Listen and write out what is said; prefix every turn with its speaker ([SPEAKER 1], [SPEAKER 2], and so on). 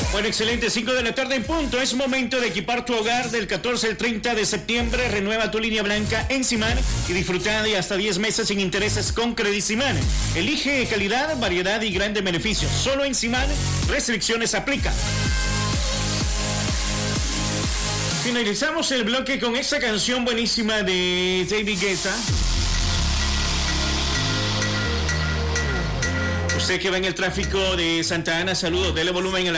[SPEAKER 1] Bueno, excelente, 5 de la tarde en punto. Es momento de equipar tu hogar del 14 al 30 de septiembre. Renueva tu línea blanca en Simán y disfruta de hasta 10 meses sin intereses con Credit Simán. Elige calidad, variedad y grandes beneficios. Solo en Simán, restricciones aplican. Finalizamos el bloque con esta canción buenísima de David Guetta. Usted que va en el tráfico de Santa Ana, saludos, dele volumen a la